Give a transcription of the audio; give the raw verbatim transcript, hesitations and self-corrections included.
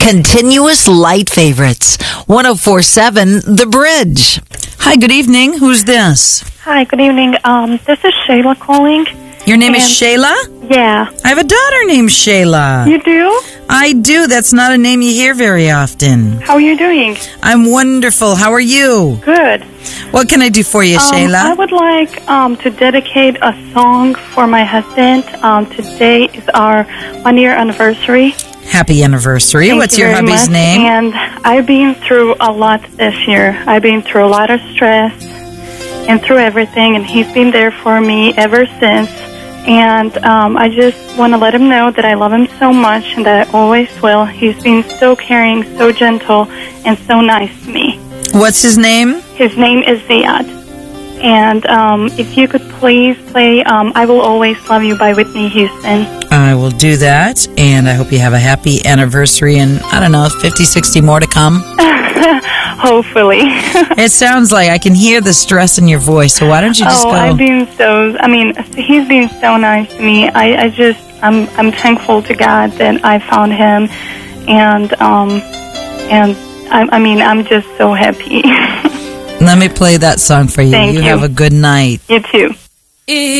Continuous light favorites. one oh four point seven The Bridge. Hi, good evening. Who's this? Hi, good evening. Um, this is Shayla calling. Your name is And- Shayla? Yeah. I have a daughter named Shayla. You do? I do. That's not a name you hear very often. How are you doing? I'm wonderful. How are you? Good. What can I do for you, Um, I Shayla? would like um, to dedicate a song for my husband. Um, today is our one-year anniversary. Happy anniversary. Thank What's you your very hubby's much. name? And I've been through a lot this year. I've been through a lot of stress and through everything, and he's been there for me ever since. And um, I just want to let him know that I love him so much and that I always will. He's been so caring, so gentle, and so nice to me. What's his name? His name is Ziad. And um, if you could please play um, I Will Always Love You by Whitney Houston. I will do that, and I hope you have a happy anniversary and, I don't know, fifty, sixty more to come. Hopefully. It sounds like I can hear the stress in your voice, so why don't you just oh, go? I've been so, I mean, he's been so nice to me. I, I just, I'm I'm thankful to God that I found him, and, um, and I, I mean, I'm just so happy. Let me play that song for you. Thank you you. have a good night. You too.